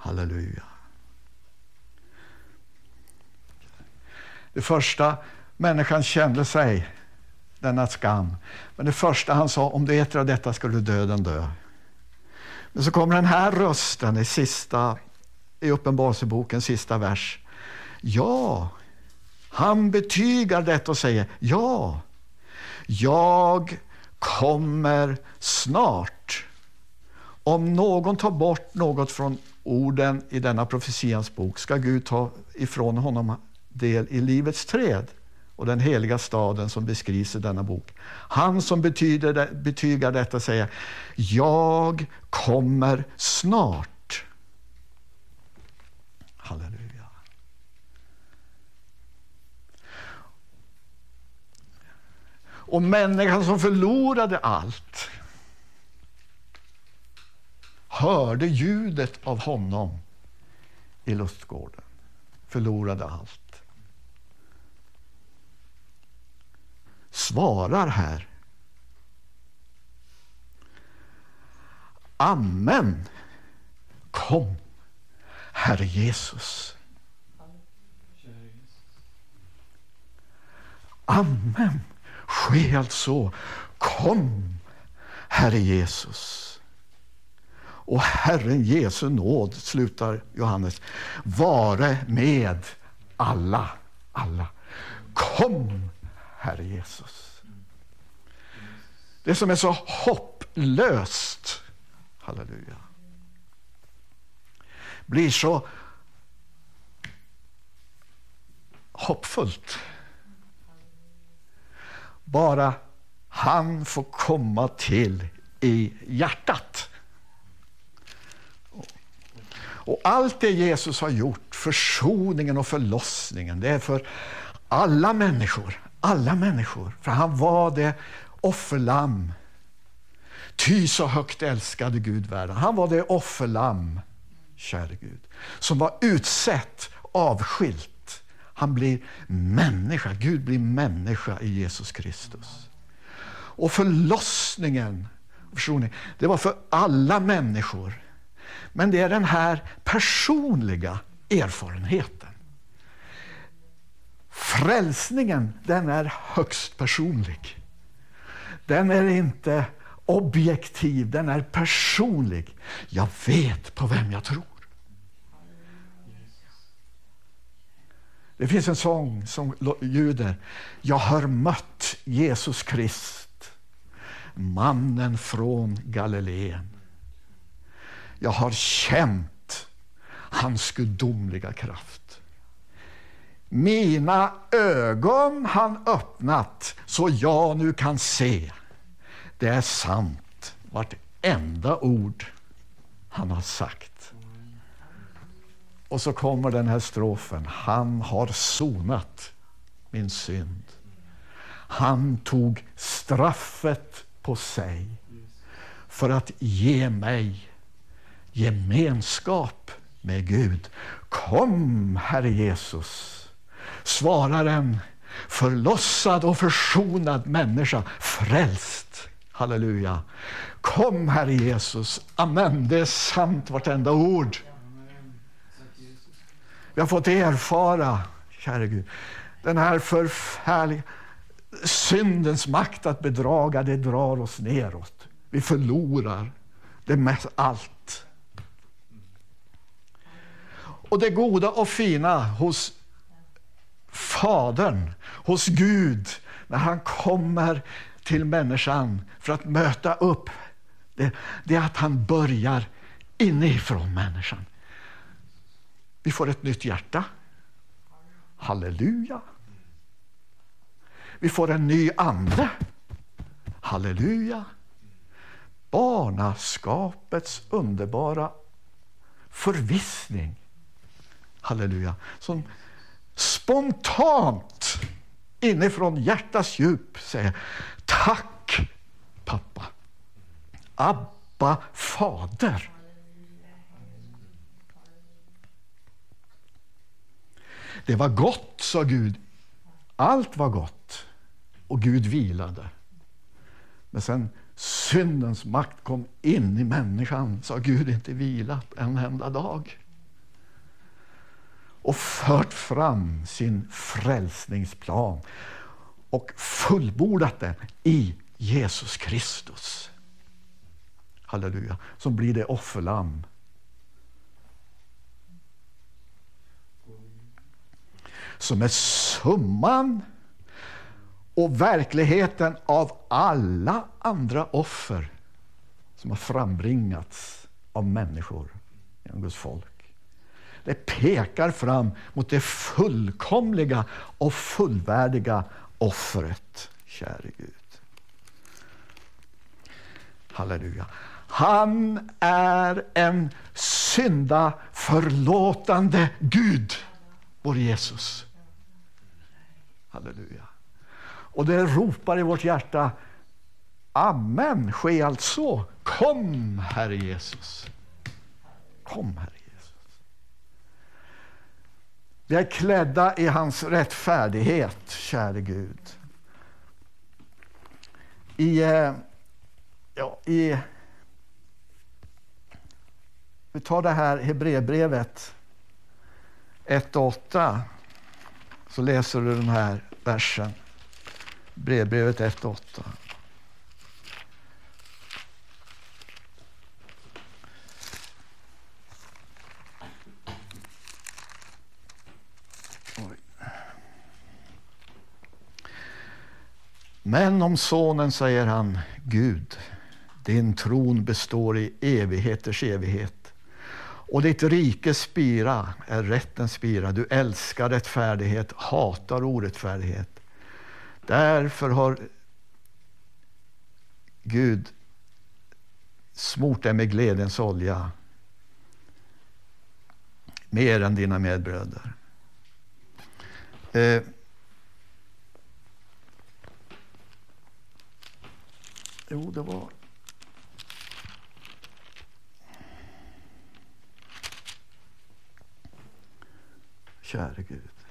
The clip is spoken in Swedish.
Halleluja. Det första människan kände sig, denna skam. Men det första han sa, om du äter av detta skulle döden dö. Men så kommer den här rösten i Uppenbarelsebokens sista vers. Ja, han betygar detta och säger, ja, jag kommer snart. Om någon tar bort något från orden i denna profetians bok ska Gud ta ifrån honom del i livets träd och den heliga staden som beskrivs i denna bok. Han som betygar detta säger, jag kommer snart. Halleluja. Och människan som förlorade allt hörde ljudet av honom i lustgården. Förlorade allt. Svarar här. Amen. Kom, Herre Jesus. Amen. Ske alltså. Kom, Herre Jesus. Och Herren Jesu nåd, slutar Johannes, vare med alla. Kom, Herre Jesus. Det som är så hopplöst, halleluja, blir så hoppfullt. Bara han får komma till i hjärtat. Och allt det Jesus har gjort, försoningen och förlossningen, det är för alla människor. Alla människor. För han var det offerlamm. Ty så högt älskade Gud världen. Han var det offerlamm, käre Gud, som var utsett, avskilt. Han blir människa. Gud blir människa i Jesus Kristus. Och förlossningen, försoningen, det var för alla människor. Men det är den här personliga erfarenheten. Frälsningen, den är högst personlig. Den är inte objektiv, den är personlig. Jag vet på vem jag tror. Det finns en sång som ljuder. Jag har mött Jesus Krist, mannen från Galileen. Jag har känt hans gudomliga kraft. Mina ögon han öppnat så jag nu kan se. Det är sant, vartenda ord han har sagt. Och så kommer den här strofen. Han har sonat min synd. Han tog straffet på sig för att ge mig gemenskap med Gud. Kom, Herre Jesus. Svarar en förlossad och försonad människa, frälst. Halleluja. Kom, Herre Jesus. Amen. Det är sant, vartenda ord. Vi har fått erfara, käre Gud, den här förfärliga syndens makt att bedraga, det drar oss neråt. Vi förlorar det mest allt. Och det goda och fina hos Fadern, hos Gud, när han kommer till människan för att möta upp, det är att han börjar inifrån människan. Vi får ett nytt hjärta. Halleluja. Vi får en ny ande. Halleluja. Barnaskapets underbara förvissning. Halleluja. Som spontant inifrån hjärtas djup säger tack pappa. Abba fader. Det var gott, sa Gud. Allt var gott. Och Gud vilade. Men sen syndens makt kom in i människan, så har Gud inte vilat en enda dag. och fört fram sin frälsningsplan och fullbordat den i Jesus Kristus. Halleluja. Som blir det offerlamm. Som är summan och verkligheten av alla andra offer som har frambringats av människor genom Guds folk. Det pekar fram mot det fullkomliga och fullvärdiga offret, käre Gud. Halleluja. Han är en syndaförlåtande Gud, vår Jesus. Halleluja. Och det ropar i vårt hjärta: amen, ske alltså. Kom, Herre Jesus. Kom, Herre Jesus. Vi är klädda i hans rättfärdighet, käre Gud. Vi tar det här Hebreerbrevet 1:8, så läser du den här versen. Hebreerbrevet 1:8. Men om sonen säger han: Gud, din tron består i evigheters evighet, och ditt rikes spira är rättens spira. Du älskar rättfärdighet, hatar orättfärdighet. Därför har Gud smort dig med glädjens olja mer än dina medbröder. Jo, det var... Käre Gud.